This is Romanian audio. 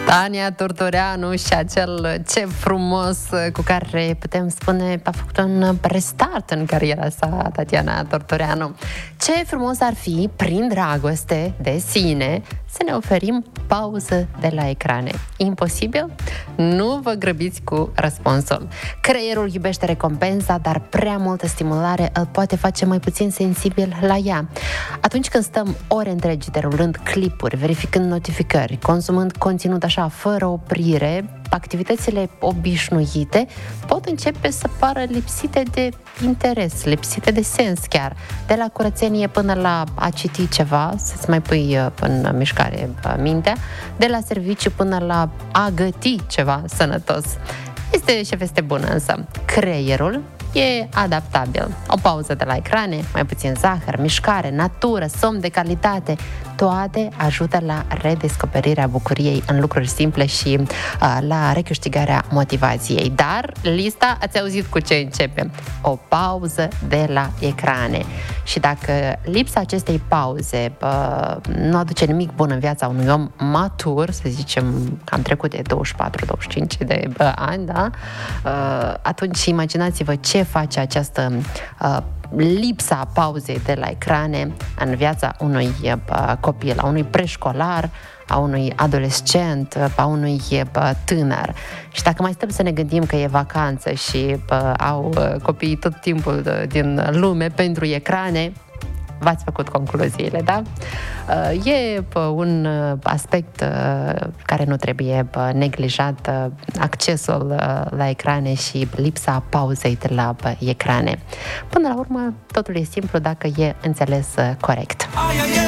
Tania Turtureanu și acel ce frumos cu care putem spune a făcut un restart în cariera sa, Tatiana Turtureanu. Ce frumos ar fi, prin dragoste de sine, să ne oferim pauză de la ecrane. Imposibil? Nu vă grăbiți cu răspunsul. Creierul iubește recompensa, dar prea multă stimulare îl poate face mai puțin sensibil la ea. Atunci când stăm ore întregi derulând clipuri, verificând notificări, consumând conținut așa fără oprire, activitățile obișnuite pot începe să pară lipsite de interes, lipsite de sens chiar. De la curățenie până la a citi ceva, să-ți mai pui în mișcare mintea, de la serviciu până la a găti ceva sănătos. Este și veste bună însă. Creierul e adaptabil. O pauză de la ecrane, mai puțin zahăr, mișcare, natură, somn de calitate, toate ajută la redescoperirea bucuriei în lucruri simple și la recâștigarea motivației. Dar lista, ați auzit cu ce începe? O pauză de la ecrane. Și dacă lipsa acestei pauze nu aduce nimic bun în viața unui om matur, să zicem că am trecut de 24-25 de ani, da? Atunci imaginați-vă ce face această lipsa pauzei de la ecrane în viața unui copil, a unui preșcolar, a unui adolescent, a unui tânăr. Și dacă mai stăm să ne gândim că e vacanță și au copiii tot timpul din lume pentru ecrane, v-ați făcut concluziile, da? E un aspect care nu trebuie neglijat, accesul la ecrane și lipsa pauzei de la ecrane. Până la urmă, totul e simplu dacă e înțeles corect.